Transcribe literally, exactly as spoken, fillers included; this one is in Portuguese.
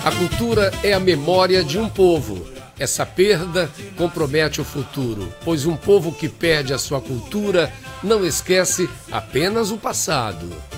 A cultura é a memória de um povo. Essa perda compromete o futuro, pois um povo que perde a sua cultura não esquece apenas o passado.